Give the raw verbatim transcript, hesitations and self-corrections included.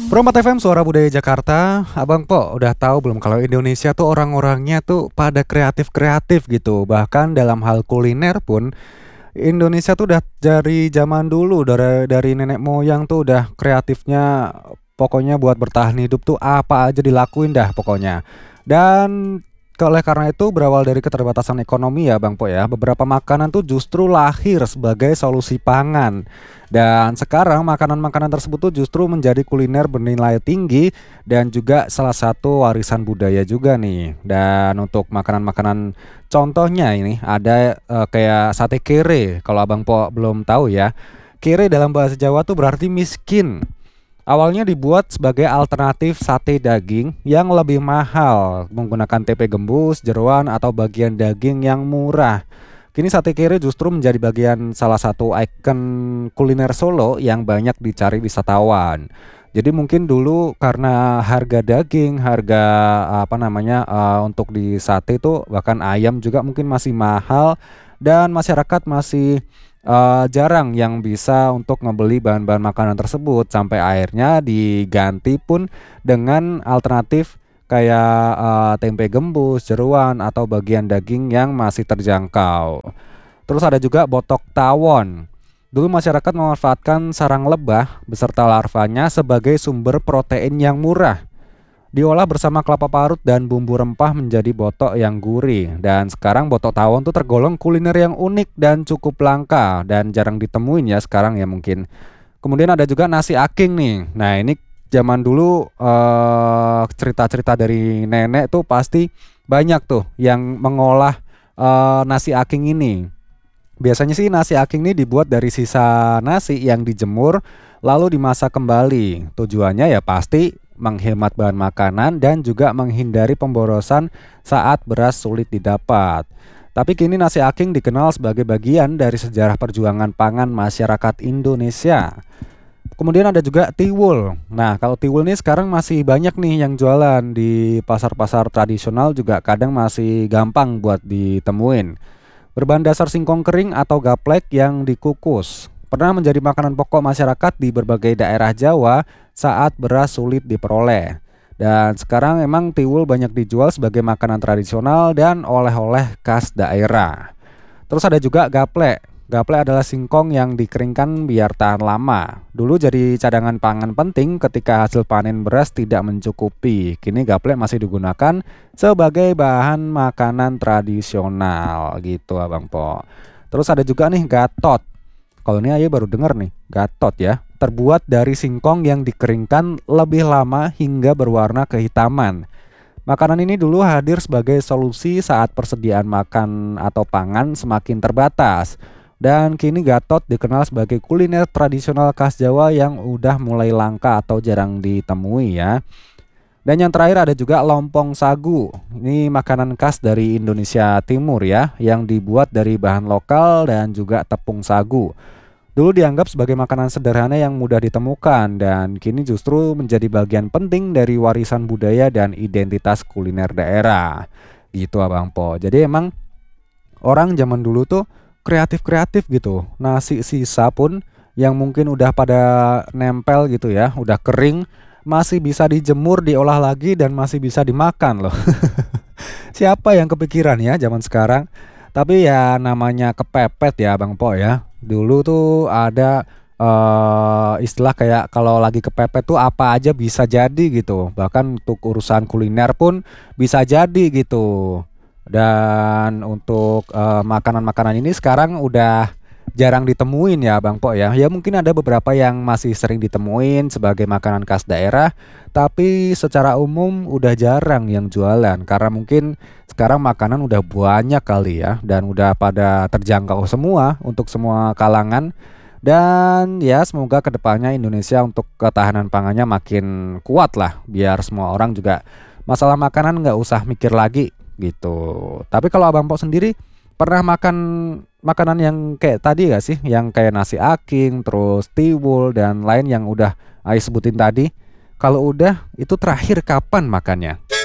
Prompat F M Suara Budaya Jakarta. Abang Po udah tahu belum kalau Indonesia tuh orang-orangnya tuh pada kreatif-kreatif gitu. Bahkan dalam hal kuliner pun Indonesia tuh udah dari zaman dulu, dari dari nenek moyang tuh udah kreatifnya, pokoknya buat bertahan hidup tuh apa aja dilakuin dah pokoknya. Dan oleh karena itu berawal dari keterbatasan ekonomi ya Bang Po ya, beberapa makanan tuh justru lahir sebagai solusi pangan. Dan sekarang makanan-makanan tersebut tuh justru menjadi kuliner bernilai tinggi dan juga salah satu warisan budaya juga nih. Dan untuk makanan-makanan contohnya ini ada eh, kayak sate kere. Kalau Abang Po belum tahu ya, kere dalam bahasa Jawa tuh berarti miskin. Awalnya dibuat sebagai alternatif sate daging yang lebih mahal menggunakan tempe gembus, jeroan atau bagian daging yang murah. Kini sate kere justru menjadi bagian salah satu ikon kuliner Solo yang banyak dicari wisatawan. Jadi mungkin dulu karena harga daging, harga apa namanya eh, untuk di sate itu bahkan ayam juga mungkin masih mahal dan masyarakat masih eh, jarang yang bisa untuk membeli bahan-bahan makanan tersebut sampai akhirnya diganti pun dengan alternatif kayak eh, tempe gembus, jeruan atau bagian daging yang masih terjangkau. Terus ada juga botok tawon. Dulu masyarakat memanfaatkan sarang lebah beserta larvanya sebagai sumber protein yang murah. Diolah bersama kelapa parut dan bumbu rempah menjadi botok yang gurih. Dan sekarang botok tawon tuh tergolong kuliner yang unik dan cukup langka dan jarang ditemuin ya sekarang ya mungkin. Kemudian ada juga nasi aking nih. Nah ini zaman dulu eh, cerita-cerita dari nenek tuh pasti banyak tuh yang mengolah eh, nasi aking ini. Biasanya sih nasi aking ini dibuat dari sisa nasi yang dijemur lalu dimasak kembali. Tujuannya ya pasti menghemat bahan makanan dan juga menghindari pemborosan saat beras sulit didapat. Tapi kini nasi aking dikenal sebagai bagian dari sejarah perjuangan pangan masyarakat Indonesia. Kemudian ada juga tiwul. Nah, kalau tiwul ini sekarang masih banyak nih yang jualan di pasar-pasar tradisional juga kadang masih gampang buat ditemuin. Berbahan dasar singkong kering atau gaplek yang dikukus. Pernah menjadi makanan pokok masyarakat di berbagai daerah Jawa saat beras sulit diperoleh. Dan sekarang emang tiwul banyak dijual sebagai makanan tradisional dan oleh-oleh khas daerah. Terus ada juga gaplek. Gaplek adalah singkong yang dikeringkan biar tahan lama. Dulu jadi cadangan pangan penting ketika hasil panen beras tidak mencukupi. Kini gaplek masih digunakan sebagai bahan makanan tradisional gitu Abang Po. Terus ada juga nih gatot. Kalau ini aja baru denger nih, gatot ya. Terbuat dari singkong yang dikeringkan lebih lama hingga berwarna kehitaman. Makanan ini dulu hadir sebagai solusi saat persediaan makan atau pangan semakin terbatas. Dan kini gatot dikenal sebagai kuliner tradisional khas Jawa yang udah mulai langka atau jarang ditemui ya. Dan yang terakhir ada juga lompong sagu. Ini makanan khas dari Indonesia Timur ya, yang dibuat dari bahan lokal dan juga tepung sagu. Dulu dianggap sebagai makanan sederhana yang mudah ditemukan dan kini justru menjadi bagian penting dari warisan budaya dan identitas kuliner daerah. Gitu Abang Po. Jadi emang orang zaman dulu tuh kreatif-kreatif gitu. Nasi sisa pun yang mungkin udah pada nempel gitu ya, udah kering, masih bisa dijemur, diolah lagi dan masih bisa dimakan loh. Siapa yang kepikiran ya zaman sekarang? Tapi ya namanya kepepet ya Bang Po ya. Dulu tuh ada eh, istilah kayak kalau lagi kepepet tuh apa aja bisa jadi gitu. Bahkan untuk urusan kuliner pun bisa jadi gitu. Dan untuk eh, makanan-makanan ini sekarang udah jarang ditemuin ya Bang Po ya. Ya mungkin ada beberapa yang masih sering ditemuin sebagai makanan khas daerah, tapi secara umum udah jarang yang jualan karena mungkin sekarang makanan udah banyak kali ya dan udah pada terjangkau semua untuk semua kalangan. Dan ya semoga kedepannya Indonesia untuk ketahanan pangannya makin kuat lah biar semua orang juga masalah makanan nggak usah mikir lagi gitu. Tapi kalau Abang Po sendiri pernah makan makanan yang kayak tadi gak sih? Yang kayak nasi aking, terus tiwul dan lain yang udah Ais sebutin tadi. Kalau udah itu terakhir kapan makannya?